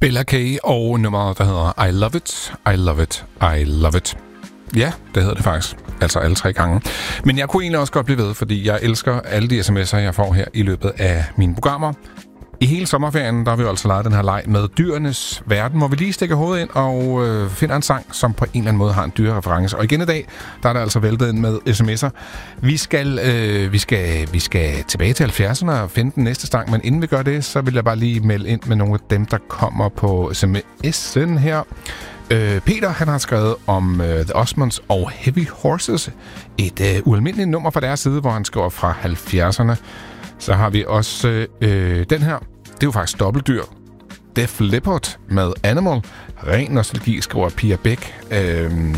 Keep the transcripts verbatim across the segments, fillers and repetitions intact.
Bella K og nummeret, der hedder I Love It, I Love It, I Love It. Ja, det hedder det faktisk. Altså alle tre gange. Men jeg kunne egentlig også godt blive ved, fordi jeg elsker alle de sms'er, jeg får her i løbet af mine programmer. I hele sommerferien, der har vi jo altså leget den her leg med dyrenes verden, hvor vi lige stikker hovedet ind og øh, finder en sang, som på en eller anden måde har en dyrereference. Og igen i dag, der er der altså væltet ind med sms'er. Vi skal, øh, vi skal, vi skal tilbage til halvfjerdserne og finde den næste sang, men inden vi gør det, så vil jeg bare lige melde ind med nogle af dem, der kommer på sms'en her. Øh, Peter, han har skrevet om øh, The Osmonds og Heavy Horses. Et øh, ualmindeligt nummer fra deres side, hvor han skriver fra halvfjerdserne. Så har vi også øh, den her. Det er jo faktisk dobbeltdyr. Def Leppard med Animal. Ren nostalgi, skriver Pia Bæk. Øhm,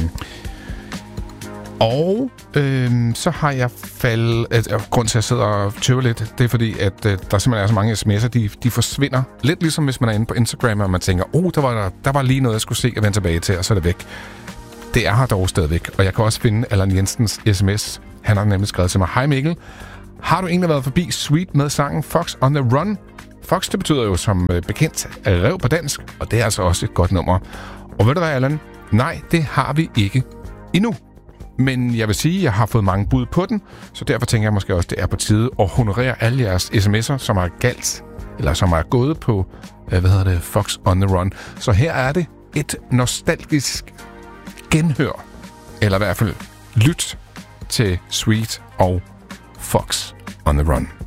og øhm, så har jeg faldet... Øh, grund til, at jeg sidder og tøver lidt, det er fordi, at øh, der simpelthen er så mange sms'er, de, de forsvinder. Lidt ligesom hvis man er inde på Instagram, og man tænker, oh, der var, der, der var lige noget, jeg skulle se og vende tilbage til, og så er det væk. Det er her dog stadigvæk. Og jeg kan også finde Allan Jensens sms. Han har nemlig skrevet til mig, hej Mikkel. Har du egentlig været forbi Sweet med sangen Fox on the Run? Fox, det betyder jo som bekendt rev på dansk, og det er altså også et godt nummer. Og ved du hvad, Allan? Nej, det har vi ikke endnu. Men jeg vil sige, at jeg har fået mange bud på den, så derfor tænker jeg måske også, at det er på tide at honorere alle jeres sms'er, som er galt, eller som er gået på, hvad hedder det, Fox on the Run. Så her er det et nostalgisk genhør, eller i hvert fald lyt til Sweet og Fox on the Run.